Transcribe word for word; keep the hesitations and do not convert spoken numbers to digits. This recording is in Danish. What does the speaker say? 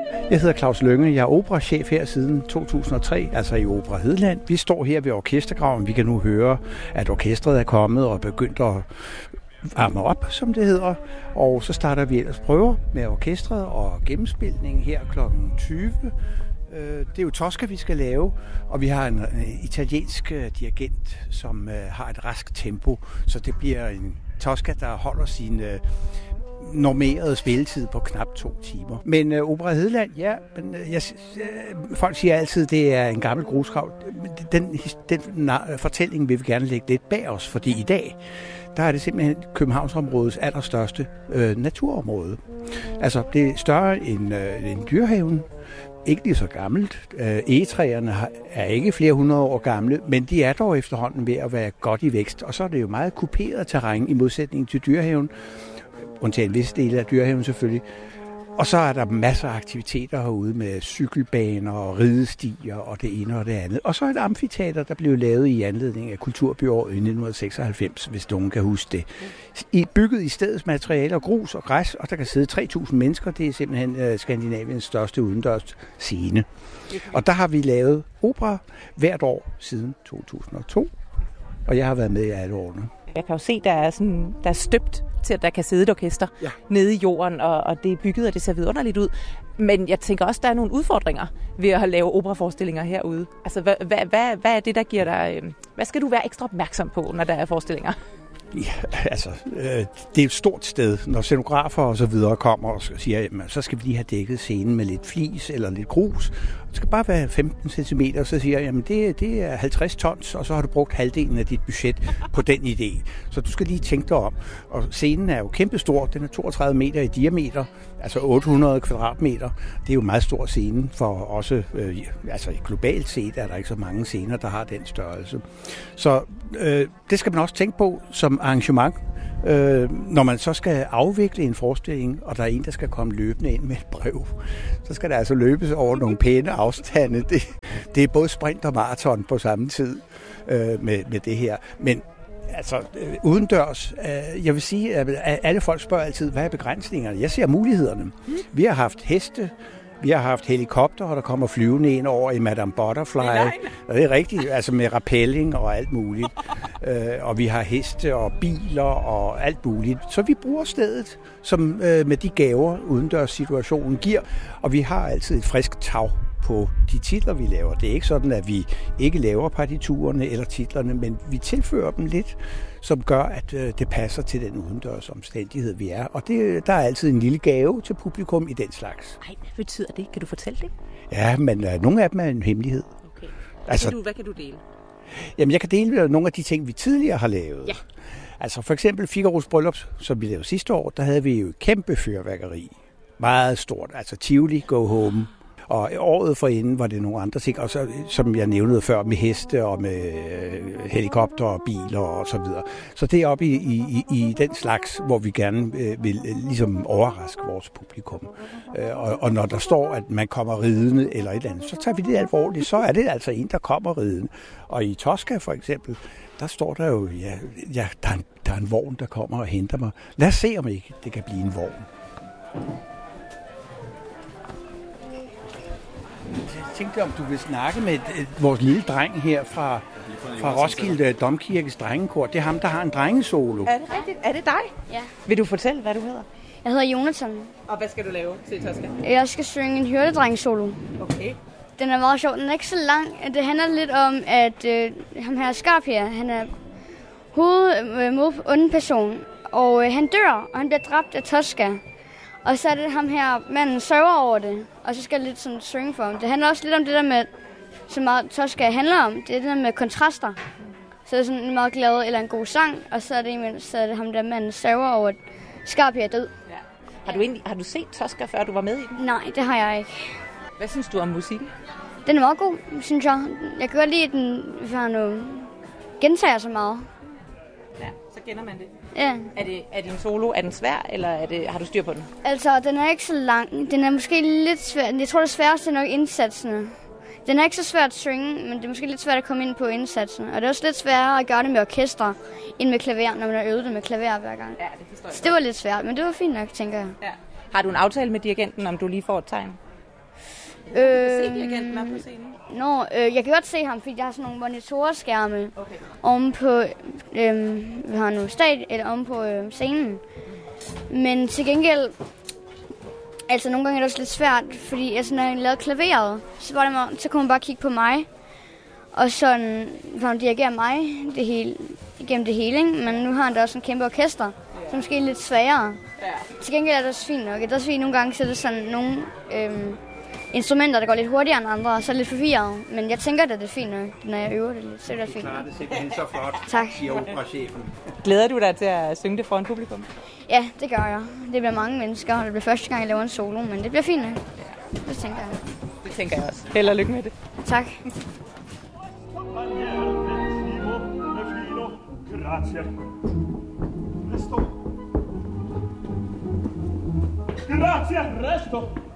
Jeg hedder Claus Lynge. Jeg er operachef her siden to tusind og tre, altså i Opera Hedeland. Vi står her ved orkestergraven. Vi kan nu høre, at orkestret er kommet og er begyndt at varme op, som det hedder. Og så starter vi ellers prøver med orkestret og gennemspilning her klokken tyve. Det er jo Tosca, vi skal lave, og vi har en italiensk dirigent, som har et rask tempo, så det bliver en Tosca, der holder sin normerede spilletid på knap to timer. Men uh, Opera Hedeland, ja, men, uh, jeg, uh, folk siger altid, at det er en gammel grusgrav. Den, den na- fortælling vil vi gerne lægge lidt bag os, fordi i dag, der er det simpelthen Københavnsområdets allerstørste uh, naturområde. Altså, det er større end, uh, end Dyrehaven. Ikke lige så gammelt. Egetræerne er ikke flere hundrede år gamle, men de er dog efterhånden ved at være godt i vækst. Og så er det jo meget kuperet terræn i modsætning til Dyrehaven. Undtagen visse dele af Dyrehaven selvfølgelig. Og så er der masser af aktiviteter herude med cykelbaner og ridestier og det ene og det andet. Og så et amfiteater, der blev lavet i anledning af Kulturbyåret i nitten seksoghalvfems, hvis nogen kan huske det. I, bygget i stedets materialer, grus og græs, og der kan sidde tre tusind mennesker. Det er simpelthen uh, Skandinaviens største udendørs scene. Og der har vi lavet opera hvert år siden to tusind og to, og jeg har været med i alle årene. Jeg kan jo se, der er, sådan, der er støbt til, at der kan sidde et orkester ja. nede i jorden, og, og det er bygget, og det ser vidunderligt ud. Men jeg tænker også, der er nogle udfordringer ved at lave operaforestillinger herude. Altså, hvad, hvad, hvad, hvad er det, der giver dig... Hvad skal du være ekstra opmærksom på, når der er forestillinger? Ja, altså, øh, det er et stort sted. Når scenografer og så videre kommer og siger, jamen, så skal vi lige have dækket scenen med lidt flis eller lidt grus. Det skal bare være femten centimeter, så siger jeg, jamen det, det er halvtreds tons, og så har du brugt halvdelen af dit budget på den idé. Så du skal lige tænke dig om. Og scenen er jo kæmpestor, den er toogtredive meter i diameter, altså otte hundrede kvadratmeter. Det er jo en meget stor scene for også, øh, altså globalt set er der ikke så mange scener, der har den størrelse. Så øh, det skal man også tænke på som arrangement. Øh, når man så skal afvikle en forestilling, og der er en, der skal komme løbende ind med et brev, så skal der altså løbes over nogle pæne afstande. Det, det er både sprint og maraton på samme tid øh, med, med det her. Men altså, øh, udendørs, øh, jeg vil sige, at alle folk spørger altid, hvad er begrænsningerne? Jeg ser mulighederne. Vi har haft heste, vi har haft helikopter, der kommer flyvende ind over i Madame Butterfly. Og det er rigtigt, altså med rappelling og alt muligt. øh, og vi har heste og biler og alt muligt. Så vi bruger stedet, som øh, med de gaver udendørs situationen giver. Og vi har altid et frisk tag på de titler, vi laver. Det er ikke sådan, at vi ikke laver partiturerne eller titlerne, men vi tilfører dem lidt, som gør, at øh, det passer til den udendørs omstændighed, vi er. Og det, der er altid en lille gave til publikum i den slags. Ej, hvad betyder det? Kan du fortælle det? Ja, men øh, nogle af dem er en hemmelighed. Okay. Hvad, altså, kan du, hvad kan du dele? Jamen, jeg kan dele nogle af de ting, vi tidligere har lavet. Ja. Altså for eksempel Figaros Bryllup, som vi lavede sidste år, der havde vi jo et kæmpe fyrværkeri. Meget stort, altså Tivoli, Go Home. Og året forinden var det nogle andre ting, og så, som jeg nævnede før, med heste og med øh, helikopter og biler og så videre. Så det er oppe i, i, i den slags, hvor vi gerne øh, vil øh, ligesom overraske vores publikum. Øh, og, og når der står, at man kommer ridende eller et eller andet, så tager vi det alvorligt. Så er det altså en, der kommer ridende. Og i Tosca for eksempel, der står der jo, ja, ja der, er en, der er en vogn, der kommer og henter mig. Lad os se, om ikke det kan blive en vogn. Jeg tænkte, om du vil snakke med vores lille dreng her fra, fra Roskilde Domkirkes drengekor. Det er ham, der har en drengesolo. Er det rigtigt? Er det dig? Ja. Vil du fortælle, hvad du hedder? Jeg hedder Jonathan. Og hvad skal du lave til Tosca? Jeg skal synge en hyrdedrengesolo. Okay. Den er meget sjov. Den er ikke så lang. Det handler lidt om, at øh, ham her Skarp her, han er hovedmod onde person. Og øh, han dør, og han bliver dræbt af Tosca. Og så er det ham her, manden sørger over det, og så skal jeg lidt sådan synge for ham. Det handler også lidt om det der med, så meget Tosca handler om, det er det der med kontraster. Så er det sådan en meget glad eller en god sang, og så er det, imens, så er det ham der, manden sørger over, at Skarp er død. Ja. Har, du egentlig, har du set Tosca, før du var med i den? Nej, det har jeg ikke. Hvad synes du om musikken? Den er meget god, synes jeg. Jeg kan godt lide, at den har noget, gentager så meget. Ja, så kender man det. Ja. Er det er din solo, er den svær, eller er det, har du styr på den? Altså, den er ikke så lang. Den er måske lidt svær. Jeg tror, det sværeste er nok indsatsene. Den er ikke så svært at synge, men det er måske lidt svært at komme ind på indsatsen. Og det er også lidt sværere at gøre det med orkester, end med klaver, når man har øvet det med klaver hver gang. Ja, det forstår jeg. Så det var lidt svært, men det var fint nok, tænker jeg. Ja. Har du en aftale med dirigenten, om du lige får et tegn? Øh, dirigenten er på scenen? Nå, øh, jeg kan godt se ham, fordi jeg har sådan nogle monitorskærme okay. oven på, øh, vi har nu stad, eller oven på øh, scenen. Men til gengæld, altså nogle gange er det også lidt svært, fordi jeg sådan, når jeg lavede klaveret, så, var det, så kunne man bare kigge på mig, og sådan, for han dirigerer mig det hele, igennem det hele, ikke? Men nu har han da også en kæmpe orkester, yeah. som måske er lidt sværere. Yeah. Til gengæld er det også fint nok. Det er også fint, nogle gange så er det sådan nogle øhm, instrumenter, der går lidt hurtigere end andre, og så er lidt forvirret. Men jeg tænker, at det er fint nok, når jeg øver det lidt. Så er det fint. Det klarer det simpelthen så flot, tak. siger operachefen. Glæder du dig til at synge det foran publikum? Ja, det gør jeg. Det bliver mange mennesker, og det bliver første gang, jeg laver en solo, men det bliver fint nok. Det tænker jeg. Det tænker jeg også. Held og lykke med det. Tak. Grazie. Resto. Grazie, resto.